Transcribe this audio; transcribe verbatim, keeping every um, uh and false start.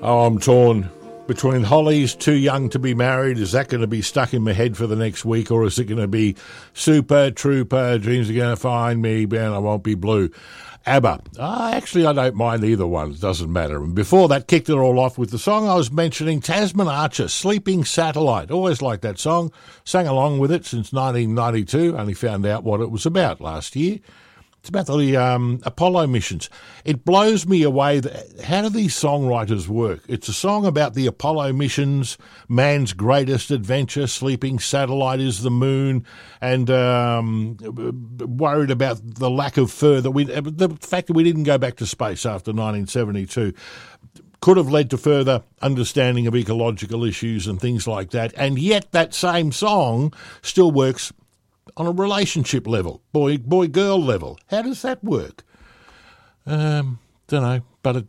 Oh, I'm torn between Holly's Too Young to Be Married. Is that going to be stuck in my head for the next week, or is it going to be Super Trooper, Dreams Are Going to Find Me, and I Won't Be Blue? ABBA. Oh, actually, I don't mind either one. It doesn't matter. And before that, kicked it all off with the song I was mentioning, Tasman Archer, Sleeping Satellite. Always liked that song. Sang along with it since nineteen ninety-two. Only found out what it was about last year. It's about the um, Apollo missions. It blows me away. That, how do these songwriters work? It's a song about the Apollo missions, man's greatest adventure, sleeping satellite is the moon, and um, worried about the lack of further. We, the fact that we didn't go back to space after nineteen seventy-two could have led to further understanding of ecological issues and things like that. And yet that same song still works on a relationship level, boy, boy, girl level. How does that work? Um, don't know.